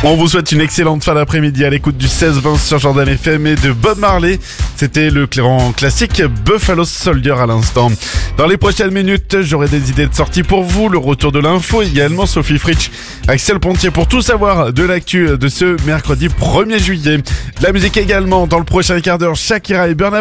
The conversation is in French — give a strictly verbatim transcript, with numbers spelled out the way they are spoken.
On vous souhaite une excellente fin d'après-midi à l'écoute du seize vingt sur Jordan F M et de Bob Marley. C'était le grand classique Buffalo Soldier à l'instant. Dans les prochaines minutes, j'aurai des idées de sortie pour vous, le retour de l'info également, Sophie Fritsch, Axel Pontier pour tout savoir de l'actu de ce mercredi premier juillet. De la musique également dans le prochain quart d'heure, Shakira et Burna